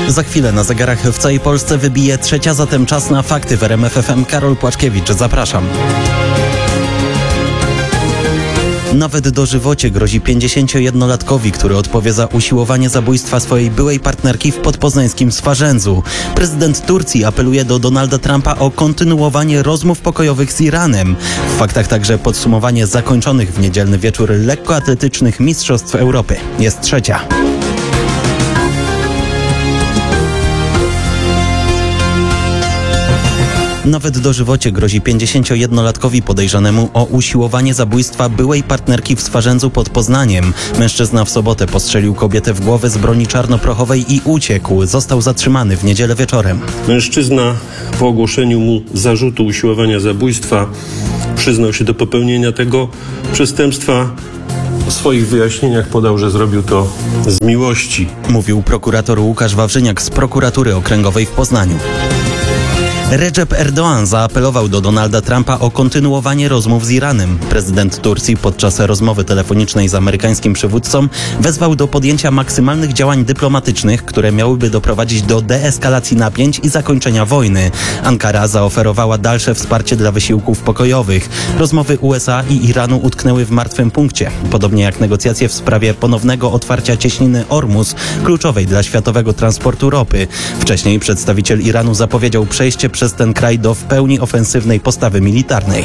Za chwilę na zegarach w całej Polsce wybije 3, zatem czas na fakty w RMF FM. Karol Płaczkiewicz, zapraszam. Nawet dożywocie grozi 51-latkowi, który odpowie za usiłowanie zabójstwa swojej byłej partnerki w podpoznańskim Swarzędzu. Prezydent Turcji apeluje do Donalda Trumpa o kontynuowanie rozmów pokojowych z Iranem. W faktach także podsumowanie zakończonych w niedzielny wieczór lekkoatletycznych Mistrzostw Europy. Jest 3. Nawet dożywocie grozi 51-latkowi podejrzanemu o usiłowanie zabójstwa byłej partnerki w Swarzędzu pod Poznaniem. Mężczyzna w sobotę postrzelił kobietę w głowę z broni czarnoprochowej i uciekł. Został zatrzymany w niedzielę wieczorem. Mężczyzna po ogłoszeniu mu zarzutu usiłowania zabójstwa przyznał się do popełnienia tego przestępstwa. W swoich wyjaśnieniach podał, że zrobił to z miłości. Mówił prokurator Łukasz Wawrzyniak z prokuratury okręgowej w Poznaniu. Recep Erdoğan zaapelował do Donalda Trumpa o kontynuowanie rozmów z Iranem. Prezydent Turcji podczas rozmowy telefonicznej z amerykańskim przywódcą wezwał do podjęcia maksymalnych działań dyplomatycznych, które miałyby doprowadzić do deeskalacji napięć i zakończenia wojny. Ankara zaoferowała dalsze wsparcie dla wysiłków pokojowych. Rozmowy USA i Iranu utknęły w martwym punkcie, podobnie jak negocjacje w sprawie ponownego otwarcia cieśniny Ormus, kluczowej dla światowego transportu ropy. Wcześniej przedstawiciel Iranu zapowiedział przejście przez ten kraj do w pełni ofensywnej postawy militarnej.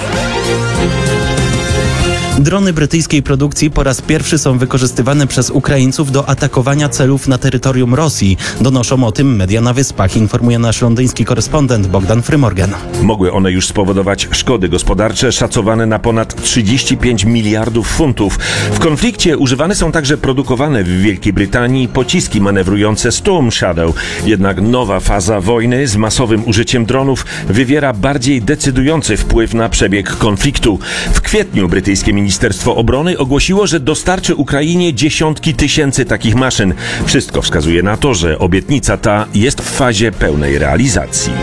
Drony brytyjskiej produkcji po raz pierwszy są wykorzystywane przez Ukraińców do atakowania celów na terytorium Rosji. Donoszą o tym media na Wyspach, informuje nasz londyński korespondent Bogdan Frymorgan. Mogły one już spowodować szkody gospodarcze szacowane na ponad 35 miliardów funtów. W konflikcie używane są także produkowane w Wielkiej Brytanii pociski manewrujące Storm Shadow. Jednak nowa faza wojny z masowym użyciem dronów wywiera bardziej decydujący wpływ na przebieg konfliktu. W kwietniu brytyjskie Ministerstwo Obrony ogłosiło, że dostarczy Ukrainie dziesiątki tysięcy takich maszyn. Wszystko wskazuje na to, że obietnica ta jest w fazie pełnej realizacji.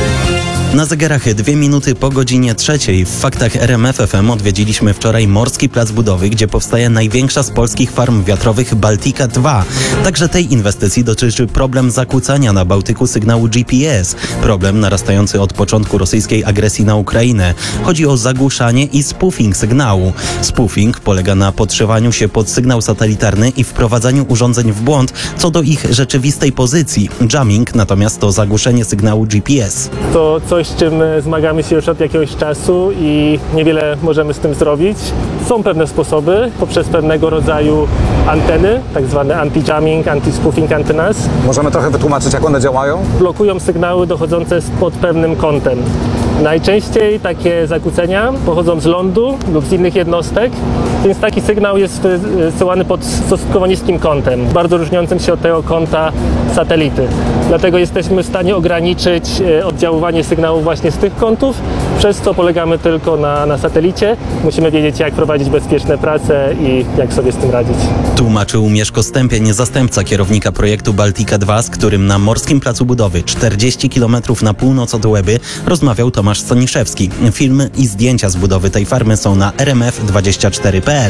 Na zegarach 2 minuty po godzinie 3. W faktach RMF FM odwiedziliśmy wczoraj Morski Plac Budowy, gdzie powstaje największa z polskich farm wiatrowych Baltica 2. Także tej inwestycji dotyczy problem zakłócania na Bałtyku sygnału GPS. Problem narastający od początku rosyjskiej agresji na Ukrainę. Chodzi o zagłuszanie i spoofing sygnału. Spoofing polega na podszywaniu się pod sygnał satelitarny i wprowadzaniu urządzeń w błąd co do ich rzeczywistej pozycji. Jamming natomiast to zagłuszenie sygnału GPS. To coś, z czym zmagamy się już od jakiegoś czasu i niewiele możemy z tym zrobić. Są pewne sposoby poprzez pewnego rodzaju anteny, tak zwane anti-jamming, anti-spoofing antennas. Możemy trochę wytłumaczyć, jak one działają? Blokują sygnały dochodzące pod pewnym kątem. Najczęściej takie zakłócenia pochodzą z lądu lub z innych jednostek, więc taki sygnał jest wysyłany pod stosunkowo niskim kątem, bardzo różniącym się od tego kąta satelity. Dlatego jesteśmy w stanie ograniczyć oddziaływanie sygnału właśnie z tych kątów, przez co polegamy tylko na satelicie. Musimy wiedzieć, jak prowadzić bezpieczne prace i jak sobie z tym radzić. Tłumaczył Mieszko Stępień, zastępca kierownika projektu Baltica 2, z którym na Morskim Placu Budowy 40 km na północ od Łeby rozmawiał Tomasz Staniszewski. Filmy i zdjęcia z budowy tej farmy są na rmf24.pl.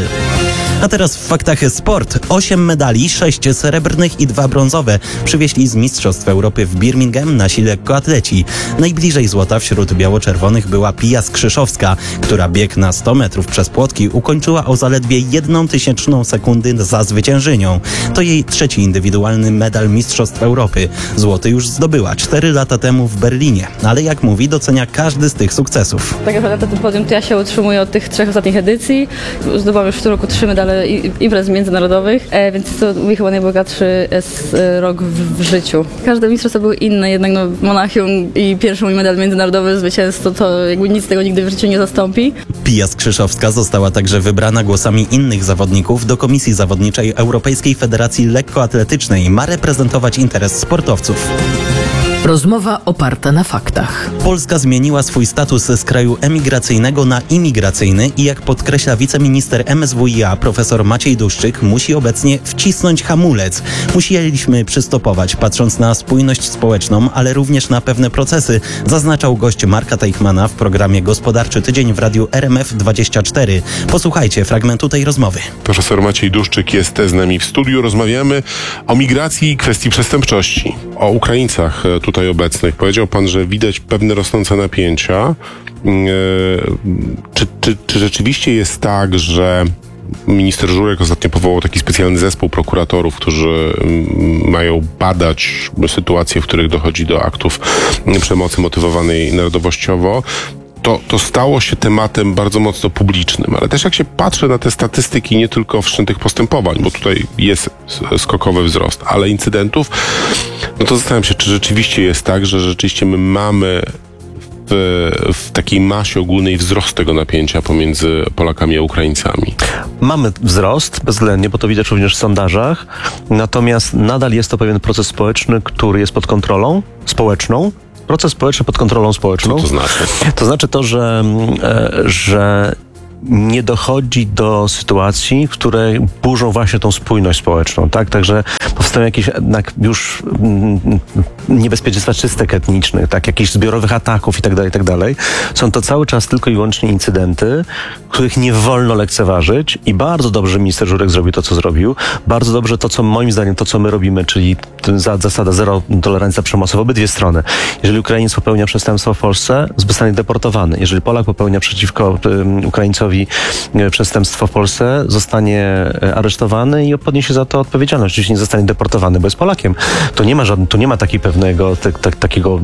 A teraz w faktach sport. 8 medali, 6 srebrnych i 2 brązowe przywieźli z Mistrzostw Europy w Birmingham nasi lekkoatleci. Najbliżej złota wśród biało-czerwonych była Pia Skrzyszowska, która bieg na 100 metrów przez płotki ukończyła o zaledwie 0,01 sekundy za zwyciężynią. To jej 3. indywidualny medal Mistrzostw Europy. Złoty już zdobyła 4 lata temu w Berlinie, ale jak mówi, docenia każdy z tych sukcesów. Tak naprawdę na tym podium to ja się utrzymuję od tych 3 ostatnich edycji. Zdobywam już w tym roku 3 medale imprez międzynarodowych, więc to mój chyba najbogatszy rok w życiu. Każde mistrzostwa były inne, jednak Monachium i pierwszy mój medal międzynarodowy, zwycięstwo, to jakby nic tego nigdy w życiu nie zastąpi. Pia Skrzyszowska została także wybrana głosami innych zawodników do Komisji Zawodniczej Europejskiej Federacji Lekkoatletycznej. Ma reprezentować interes sportowców. Rozmowa oparta na faktach. Polska zmieniła swój status z kraju emigracyjnego na imigracyjny i jak podkreśla wiceminister MSWiA profesor Maciej Duszczyk, musi obecnie wcisnąć hamulec. Musieliśmy przystopować, patrząc na spójność społeczną, ale również na pewne procesy, zaznaczał gość Marka Teichmana w programie Gospodarczy Tydzień w radiu RMF24. Posłuchajcie fragmentu tej rozmowy. Profesor Maciej Duszczyk jest z nami w studiu. Rozmawiamy o migracji i kwestii przestępczości. O Ukraińcach tutaj obecnych. Powiedział pan, że widać pewne rosnące napięcia. Czy rzeczywiście jest tak, że minister Żurek ostatnio powołał taki specjalny zespół prokuratorów, którzy mają badać sytuacje, w których dochodzi do aktów przemocy motywowanej narodowościowo? To stało się tematem bardzo mocno publicznym, ale też jak się patrzy na te statystyki, nie tylko wszczętych postępowań, bo tutaj jest skokowy wzrost, ale incydentów, no to zastanawiam się, czy rzeczywiście jest tak, że rzeczywiście my mamy w takiej masie ogólnej wzrost tego napięcia pomiędzy Polakami a Ukraińcami. Mamy wzrost, bezwzględnie, bo to widać również w sondażach, natomiast nadal jest to pewien proces społeczny, który jest pod kontrolą społeczną. Proces społeczny pod kontrolą społeczną. Co to znaczy? To znaczy to, że nie dochodzi do sytuacji, w której burzą właśnie tą spójność społeczną, tak? Także powstają jakieś już niebezpieczeństwa czystek etnicznych, tak? Jakichś zbiorowych ataków i tak dalej. Są to cały czas tylko i wyłącznie incydenty, których nie wolno lekceważyć i bardzo dobrze, że minister Żurek zrobił to, co zrobił. Bardzo dobrze to, co moim zdaniem, to, co my robimy, czyli zasada zero tolerancji za przemoc w obydwie strony. Jeżeli Ukrainiec popełnia przestępstwo w Polsce, zostanie deportowany. Jeżeli Polak popełnia przeciwko Ukraińcowi przestępstwo w Polsce, zostanie aresztowany i podniesie za to odpowiedzialność. Oczywiście nie zostanie deportowany, bo jest Polakiem. To nie ma takiego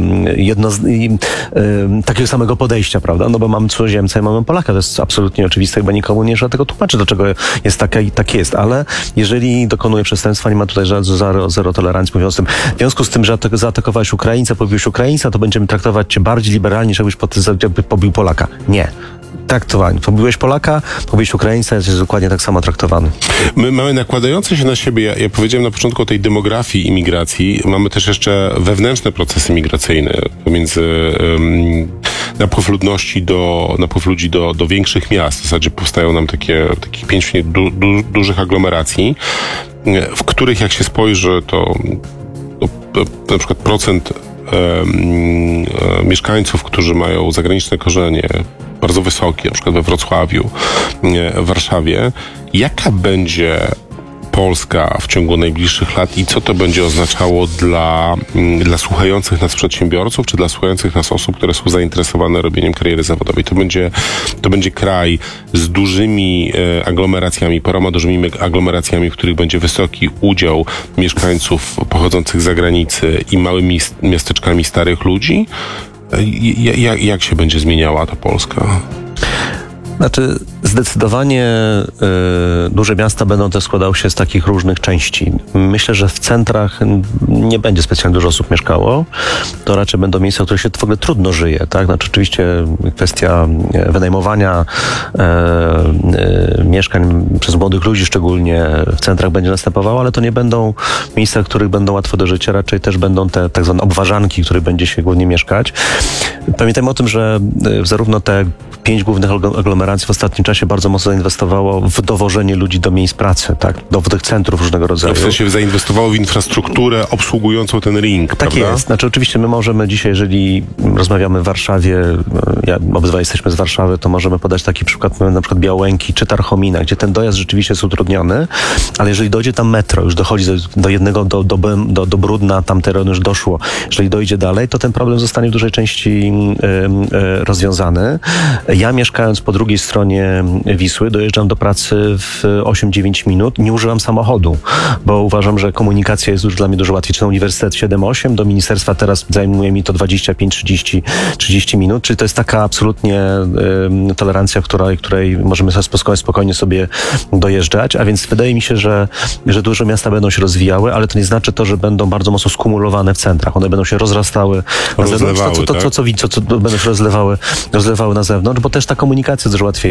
takiego samego podejścia, prawda? No bo mamy cudzoziemca i mamy Polaka. To jest absolutnie oczywiste, chyba nikomu nie trzeba tego tłumaczyć, dlaczego jest tak jest. Ale jeżeli dokonuje przestępstwa, nie ma tutaj zero tolerancji, mówiąc o tym. W związku z tym, że zaatakowałeś Ukraińca, pobiłeś Ukraińca, to będziemy traktować cię bardziej liberalnie, niż jakbyś pobił Polaka. Nie. Traktowani. Pobiłeś Polaka, pobiłeś Ukraińca, jest dokładnie tak samo traktowany. My mamy nakładające się na siebie, ja powiedziałem na początku o tej demografii imigracji, mamy też jeszcze wewnętrzne procesy migracyjne pomiędzy napływ ludzi do większych miast. W zasadzie powstają nam takich 5 dużych aglomeracji, w których jak się spojrzy, to na przykład procent mieszkańców, którzy mają zagraniczne korzenie, bardzo wysoki, na przykład we Wrocławiu, w Warszawie. Jaka będzie Polska w ciągu najbliższych lat i co to będzie oznaczało dla słuchających nas przedsiębiorców, czy dla słuchających nas osób, które są zainteresowane robieniem kariery zawodowej? To będzie kraj z dużymi aglomeracjami, paroma dużymi aglomeracjami, w których będzie wysoki udział mieszkańców pochodzących z zagranicy i małymi miasteczkami starych ludzi? Jak się będzie zmieniała ta Polska? Znaczy, zdecydowanie duże miasta będą też składały się z takich różnych części. Myślę, że w centrach nie będzie specjalnie dużo osób mieszkało. To raczej będą miejsca, w których się w ogóle trudno żyje, tak? Znaczy, oczywiście kwestia wynajmowania mieszkań przez młodych ludzi szczególnie w centrach będzie następowała, ale to nie będą miejsca, w których będą łatwo do życia. Raczej też będą te tak zwane obwarzanki, w których będzie się głównie mieszkać. Pamiętajmy o tym, że zarówno te 5 głównych aglomeracji w ostatnim czasie bardzo mocno zainwestowało w dowożenie ludzi do miejsc pracy, tak? Do tych centrów różnego rodzaju. W sensie zainwestowało w infrastrukturę obsługującą ten ring, tak prawda? jest. Znaczy oczywiście my możemy dzisiaj, jeżeli rozmawiamy w Warszawie, obydwaj jesteśmy z Warszawy, to możemy podać taki przykład, na przykład Białęki czy Tarchomina, gdzie ten dojazd rzeczywiście jest utrudniony, ale jeżeli dojdzie tam metro, już dochodzi do Brudna, tam teren już doszło, jeżeli dojdzie dalej, to ten problem zostanie w dużej części rozwiązany. Ja mieszkając po drugiej stronie Wisły, dojeżdżam do pracy w 8-9 minut, nie używam samochodu, bo uważam, że komunikacja jest już dla mnie dużo łatwiejsza. Na Uniwersytet 7-8, do ministerstwa teraz zajmuje mi to 25-30 minut, czyli to jest taka absolutnie tolerancja, której możemy spokojnie sobie dojeżdżać, a więc wydaje mi się, że duże miasta będą się rozwijały, ale to nie znaczy to, że będą bardzo mocno skumulowane w centrach. One będą się rozrastały na zewnątrz, co będą się rozlewały na zewnątrz, bo też ta komunikacja jest dużo łatwiejsza.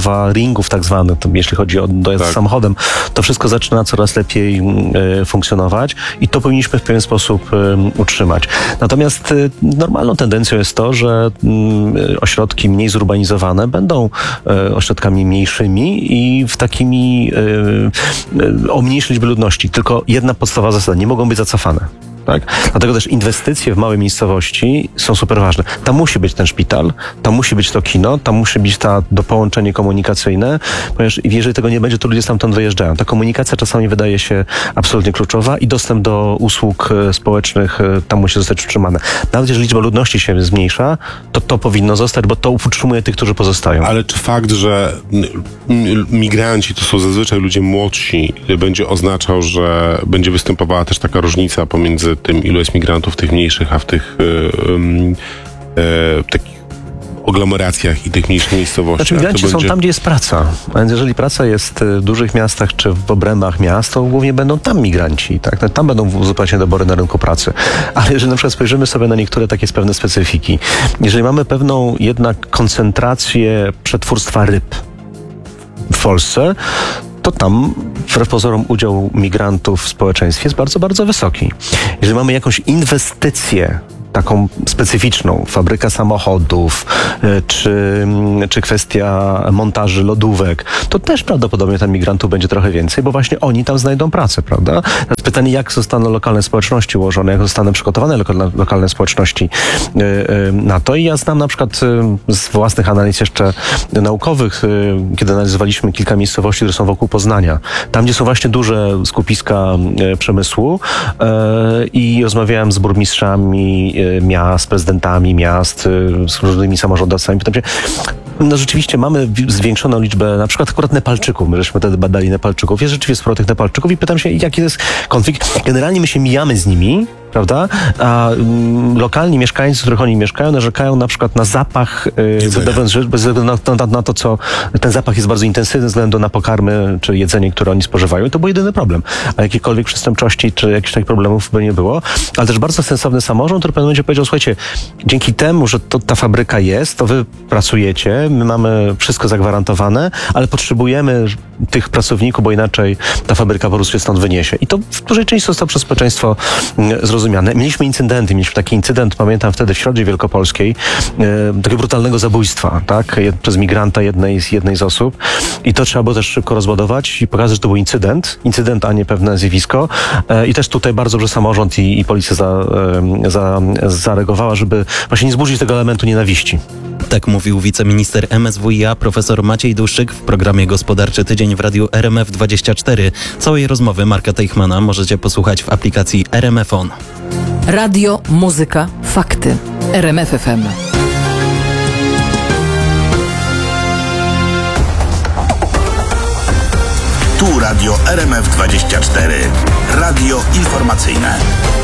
budowa ringów tak zwanych, jeśli chodzi o dojazd samochodem, to wszystko zaczyna coraz lepiej funkcjonować i to powinniśmy w pewien sposób utrzymać. Natomiast normalną tendencją jest to, że ośrodki mniej zurbanizowane będą ośrodkami mniejszymi i w takimi o mniejszej liczbie ludności. Tylko jedna podstawowa zasada, nie mogą być zacofane. Tak? Dlatego też inwestycje w małej miejscowości są super ważne. Tam musi być ten szpital, tam musi być to kino, tam musi być to połączenie komunikacyjne, ponieważ jeżeli tego nie będzie, to ludzie stamtąd wyjeżdżają. Ta komunikacja czasami wydaje się absolutnie kluczowa i dostęp do usług społecznych tam musi zostać utrzymany. Nawet jeżeli liczba ludności się zmniejsza, to powinno zostać, bo to utrzymuje tych, którzy pozostają. Ale czy fakt, że migranci to są zazwyczaj ludzie młodsi, będzie oznaczał, że będzie występowała też taka różnica pomiędzy tym, ilu jest migrantów w tych mniejszych, a w tych takich aglomeracjach i tych mniejszych miejscowościach? Znaczy migranci są tam, gdzie jest praca. A więc jeżeli praca jest w dużych miastach czy w obrębach miast, to głównie będą tam migranci. Tak? Tam będą uzupełniać dobory na rynku pracy. Ale jeżeli na przykład spojrzymy sobie na niektóre takie pewne specyfiki, jeżeli mamy pewną jednak koncentrację przetwórstwa ryb w Polsce, to tam wbrew pozorom udział migrantów w społeczeństwie jest bardzo, bardzo wysoki. Jeżeli mamy jakąś inwestycję taką specyficzną, fabryka samochodów, czy kwestia montaży lodówek, to też prawdopodobnie tam migrantów będzie trochę więcej, bo właśnie oni tam znajdą pracę, prawda? Teraz pytanie, jak zostaną lokalne społeczności ułożone, jak zostaną przygotowane lokalne społeczności na to. I ja znam na przykład z własnych analiz jeszcze naukowych, kiedy analizowaliśmy kilka miejscowości, które są wokół Poznania. Tam, gdzie są właśnie duże skupiska przemysłu i rozmawiałem z burmistrzami miast, prezydentami miast, z różnymi samorządowcami. Pytam się, no rzeczywiście mamy zwiększoną liczbę, na przykład akurat Nepalczyków, my żeśmy wtedy badali Nepalczyków, jest rzeczywiście sporo tych Nepalczyków i pytam się, jaki jest konflikt. Generalnie my się mijamy z nimi, prawda? A lokalni mieszkańcy, z których oni mieszkają, narzekają na przykład na zapach bez względu na to, co ten zapach jest bardzo intensywny ze względu na pokarmy czy jedzenie, które oni spożywają. I to był jedyny problem. A jakiejkolwiek przestępczości czy jakichś takich problemów by nie było. Ale też bardzo sensowny samorząd, który w pewnym momencie powiedział, słuchajcie, dzięki temu, że ta fabryka jest, to wy pracujecie, my mamy wszystko zagwarantowane, ale potrzebujemy tych pracowników, bo inaczej ta fabryka po prostu się stąd wyniesie. I to w dużej części zostało przez społeczeństwo zrozumiane. Mieliśmy incydenty, mieliśmy taki incydent, pamiętam wtedy w Środzie Wielkopolskiej, takiego brutalnego zabójstwa, tak, przez migranta jednej z osób. I to trzeba było też szybko rozładować i pokazać, że to był incydent, a nie pewne zjawisko. I też tutaj bardzo dobrze samorząd i policja zareagowała, żeby właśnie nie zburzyć tego elementu nienawiści. Tak mówił wiceminister MSWiA profesor Maciej Duszczyk w programie Gospodarczy Tydzień w radiu RMF24. Całej rozmowy Marka Teichmana możecie posłuchać w aplikacji RMF On. Radio, muzyka, fakty. RMF FM. Tu radio RMF24. Radio informacyjne.